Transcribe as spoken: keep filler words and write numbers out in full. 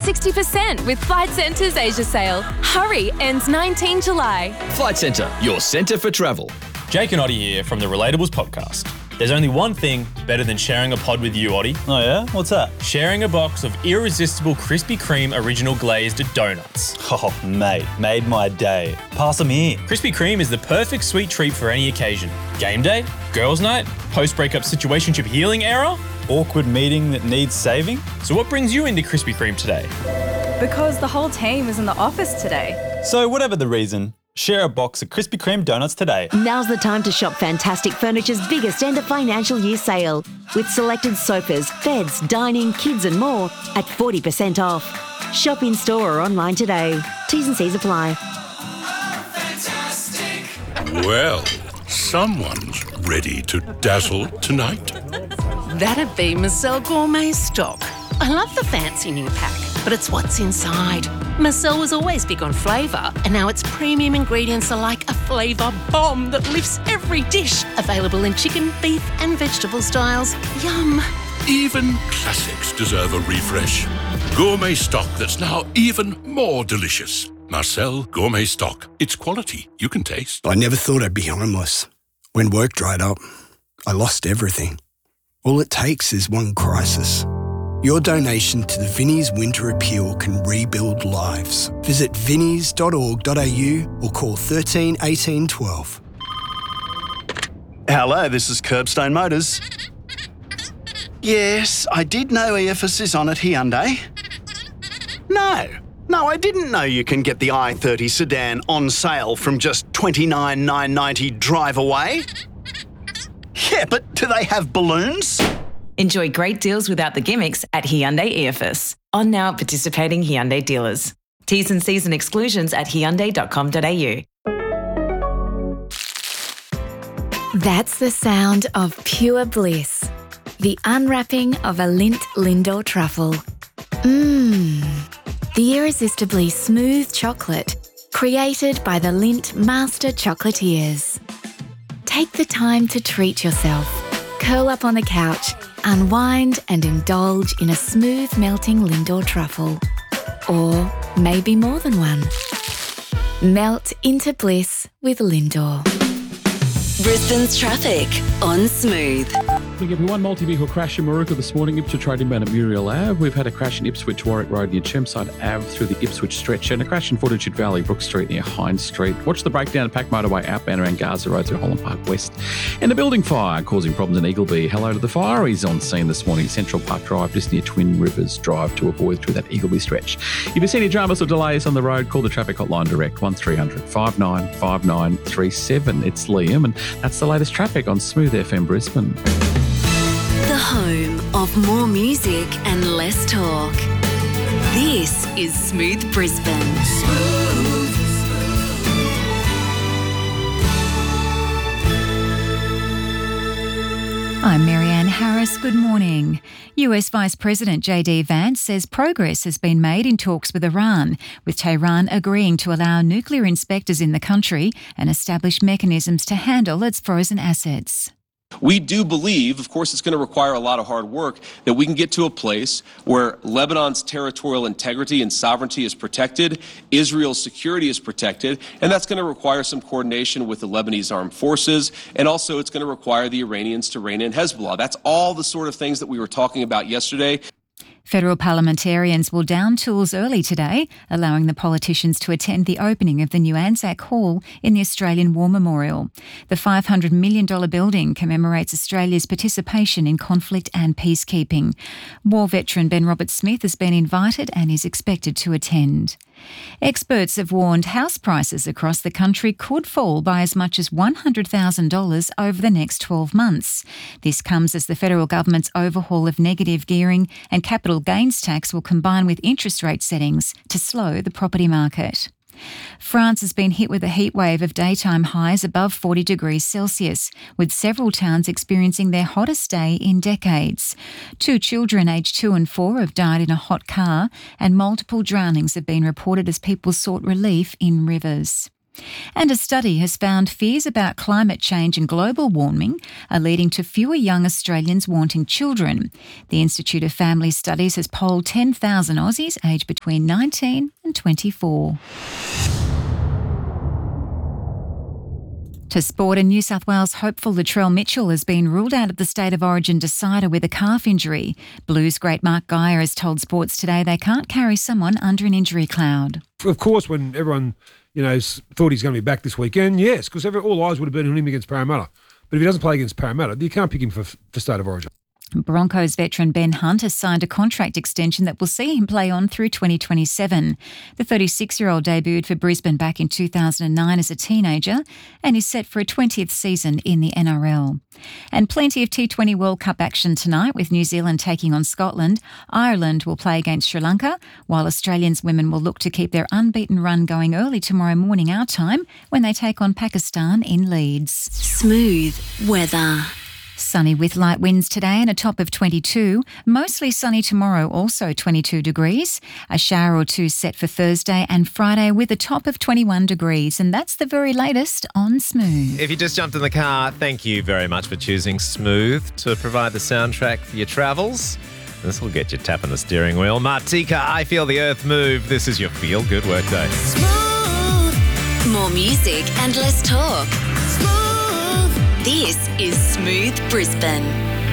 sixty percent with Flight Centre's Asia sale. Hurry, ends nineteenth July. Flight Centre, your centre for travel. Jake and Oddie here from the Relatables podcast. There's only one thing better than sharing a pod with you, Oddie. Oh yeah? What's that? Sharing a box of irresistible Krispy Kreme original glazed donuts. Oh, mate, made my day. Pass them here. Krispy Kreme is the perfect sweet treat for any occasion. Game day, girls' night, post-breakup situationship healing era. Awkward meeting that needs saving. So what brings you into Krispy Kreme today? Because the whole team is in the office today. So whatever the reason, share a box of Krispy Kreme donuts today. Now's the time to shop Fantastic Furniture's biggest end of financial year sale with selected sofas, beds, dining, kids and more at forty percent off. Shop in store or online today. T's and C's apply. Well, someone's ready to dazzle tonight. That'd be Marcel Gourmet Stock. I love the fancy new pack, but it's what's inside. Marcel was always big on flavour, and now its premium ingredients are like a flavour bomb that lifts every dish. Available in chicken, beef and vegetable styles. Yum. Even classics deserve a refresh. Gourmet Stock that's now even more delicious. Marcel Gourmet Stock. It's quality you can taste. I never thought I'd be homeless. When work dried up, I lost everything. All it takes is one crisis. Your donation to the Vinnie's Winter Appeal can rebuild lives. Visit vinnies dot org dot a u or call thirteen eighteen twelve. Hello, this is Curbstone Motors. Yes, I did know E F S is on at Hyundai. No, no, I didn't know you can get the i thirty sedan on sale from just twenty-nine thousand nine hundred ninety drive away. Yeah, but do they have balloons? Enjoy great deals without the gimmicks at Hyundai E F S. On now at participating Hyundai dealers. T's and C's and exclusions at hyundai dot com dot a u. That's the sound of pure bliss. The unwrapping of a Lindt Lindor truffle. Mmm. The irresistibly smooth chocolate created by the Lindt Master Chocolatiers. Take the time to treat yourself. Curl up on the couch, unwind and indulge in a smooth melting Lindor truffle. Or maybe more than one. Melt into bliss with Lindor. Brisbane's traffic on Smooth. Good everyone. Multi-vehicle crash in Maruka this morning. Ipswich Road inbound at Muriel Ave. We've had a crash in Ipswich Warwick Road near Chermside Ave through the Ipswich stretch, and a crash in Fortitude Valley, Brook Street near Hines Street. Watch the breakdown at Pack Motorway outbound around Gaza Road through Holland Park West. And a building fire causing problems in Eagleby. Hello to the fire. He's on scene this morning, Central Park Drive, just near Twin Rivers Drive, to avoid through that Eagleby stretch. If you see any dramas or delays on the road, call the traffic hotline direct, one three hundred five nine five nine three seven. It's Liam, and that's the latest traffic on Smooth F M Brisbane. The home of more music and less talk. This is Smooth Brisbane. Smooth. I'm Marianne Harris. Good morning. U S Vice President J D Vance says progress has been made in talks with Iran, with Tehran agreeing to allow nuclear inspectors in the country and establish mechanisms to handle its frozen assets. We do believe, of course it's going to require a lot of hard work, that we can get to a place where Lebanon's territorial integrity and sovereignty is protected, Israel's security is protected, and that's going to require some coordination with the Lebanese armed forces, and also it's going to require the Iranians to rein in Hezbollah. That's all the sort of things that we were talking about yesterday. Federal parliamentarians will down tools early today, allowing the politicians to attend the opening of the new Anzac Hall in the Australian War Memorial. The five hundred million dollars building commemorates Australia's participation in conflict and peacekeeping. War veteran Ben Roberts-Smith has been invited and is expected to attend. Experts have warned house prices across the country could fall by as much as one hundred thousand dollars over the next twelve months. This comes as the federal government's overhaul of negative gearing and capital gains tax will combine with interest rate settings to slow the property market. France has been hit with a heat wave of daytime highs above forty degrees Celsius, with several towns experiencing their hottest day in decades. Two children aged two and four have died in a hot car, and multiple drownings have been reported as people sought relief in rivers. And a study has found fears about climate change and global warming are leading to fewer young Australians wanting children. The Institute of Family Studies has polled ten thousand Aussies aged between nineteen and twenty-four. To sport, a New South Wales hopeful Latrell Mitchell has been ruled out of the State of Origin decider with a calf injury. Blues great Mark Geyer has told Sports Today they can't carry someone under an injury cloud. Of course, when everyone, you know, thought he's going to be back this weekend, yes, because all eyes would have been on him against Parramatta. But if he doesn't play against Parramatta, you can't pick him for, for State of Origin. Broncos veteran Ben Hunt has signed a contract extension that will see him play on through twenty twenty-seven. The thirty-six-year-old debuted for Brisbane back in two thousand nine as a teenager and is set for a twentieth season in the N R L. And plenty of T twenty World Cup action tonight with New Zealand taking on Scotland. Ireland will play against Sri Lanka, while Australians women will look to keep their unbeaten run going early tomorrow morning our time when they take on Pakistan in Leeds. Smooth weather. Sunny with light winds today and a top of twenty-two. Mostly sunny tomorrow, also twenty-two degrees. A shower or two set for Thursday and Friday with a top of twenty-one degrees. And that's the very latest on Smooth. If you just jumped in the car, thank you very much for choosing Smooth to provide the soundtrack for your travels. This will get you tapping the steering wheel. Martika, I Feel the Earth Move. This is your Feel Good Workday. Smooth. More music and less talk. This is Smooth Brisbane.